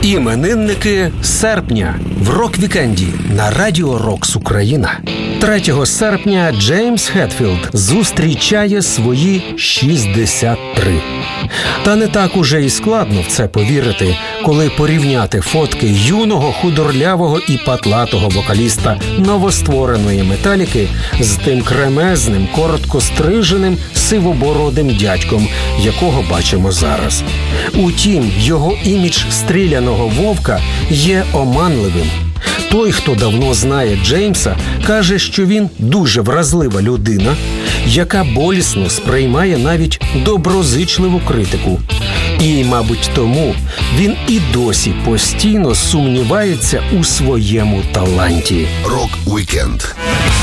Іменинники серпня в рок-вікенді на Радіо Рокс Україна. 3 серпня Джеймс Хетфілд зустрічає свої 63. Та не так уже і складно в це повірити, коли порівняти фотки юного, худорлявого і патлатого вокаліста новоствореної Металіки з тим кремезним, короткостриженим, сивобородим дядьком, якого бачимо зараз. Утім, його імідж стріляного вовка є оманливим. Той, хто давно знає Джеймса, каже, що він дуже вразлива людина, яка болісно сприймає навіть доброзичливу критику. І, мабуть, тому він і досі постійно сумнівається у своєму таланті. Рок-вікенд